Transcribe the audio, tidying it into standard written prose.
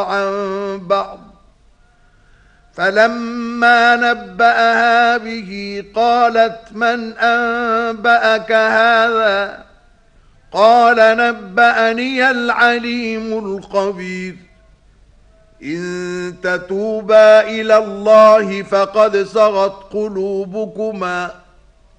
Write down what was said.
عن بعض فلما نبأها به قالت من أنبأك هذا قال نبأني العليم الخبير إن تتوبا إلى الله فقد صغت قلوبكما